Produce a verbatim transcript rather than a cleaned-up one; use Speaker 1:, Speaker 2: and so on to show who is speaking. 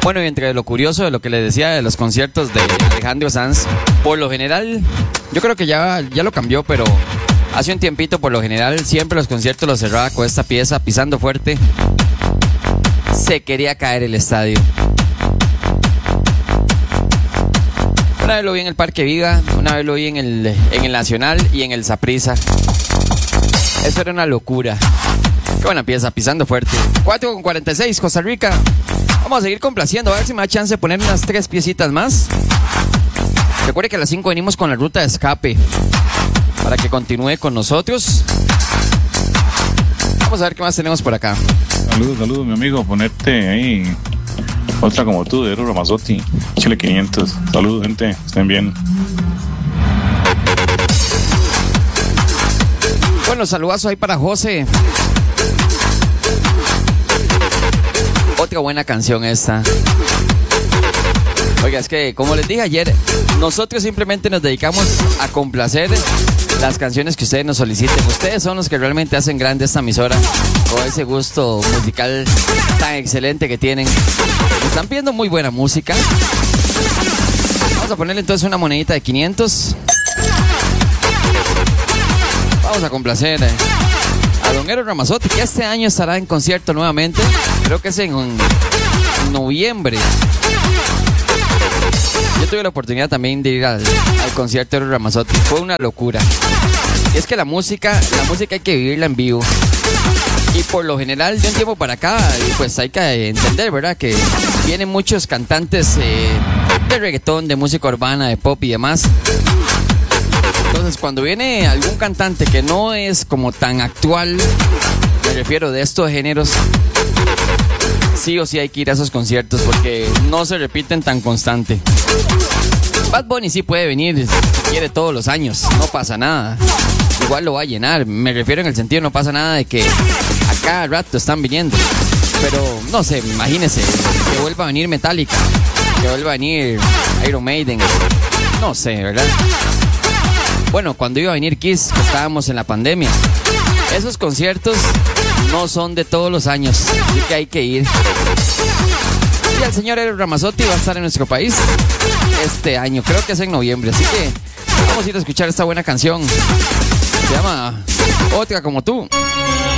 Speaker 1: Bueno, y entre lo curioso de lo que les decía de los conciertos de Alejandro Sanz, por lo general, yo creo que ya, ya lo cambió, pero hace un tiempito, por lo general, siempre los conciertos los cerraba con esta pieza, Pisando Fuerte. Se quería caer el estadio. Una vez lo vi en el Parque Viga, una vez lo vi en el, en el Nacional y en el Saprissa. Eso era una locura. Qué buena pieza, Pisando Fuerte. cuatro con cuarenta y seis, Costa Rica. Vamos a seguir complaciendo, a ver si me da chance de poner unas tres piecitas más. Recuerde que a las cinco venimos con la ruta de escape, para que continúe con nosotros. Vamos a ver qué más tenemos por acá.
Speaker 2: Saludos, saludos, mi amigo. Ponerte ahí otra como tú, de Eros Ramazzotti, Chile quinientos. Saludos, gente. Estén bien.
Speaker 1: Bueno, saludazo ahí para José. Otra buena canción esta. Oiga, es que como les dije ayer, nosotros simplemente nos dedicamos a complacer las canciones que ustedes nos soliciten. Ustedes son los que realmente hacen grande esta emisora, con ese gusto musical tan excelente que tienen. Están pidiendo muy buena música. Vamos a ponerle entonces una monedita de quinientos. Vamos a complacer eh, a don Eros Ramazzotti, que este año estará en concierto nuevamente. Creo que es en, en noviembre. Yo tuve la oportunidad también de ir al, al concierto de Eros Ramazzotti. Fue una locura. Y es que la música, la música hay que vivirla en vivo. Y por lo general, de un tiempo para acá, pues hay que entender, ¿verdad? Que vienen muchos cantantes eh, de reggaetón, de música urbana, de pop y demás. Entonces, cuando viene algún cantante que no es como tan actual, me refiero de estos géneros, sí o sí hay que ir a esos conciertos porque no se repiten tan constante. Bad Bunny sí puede venir, si quiere, todos los años, no pasa nada. Igual lo va a llenar, me refiero en el sentido, no pasa nada de que a cada rato están viniendo. Pero, no sé, imagínese, que vuelva a venir Metallica, que vuelva a venir Iron Maiden, no sé, ¿verdad? Bueno, cuando iba a venir Kiss, que estábamos en la pandemia. Esos conciertos no son de todos los años, así que hay que ir. Y el señor Eros Ramazzotti va a estar en nuestro país este año, creo que es en noviembre, así que vamos a ir a escuchar esta buena canción. Se llama Otra como tú.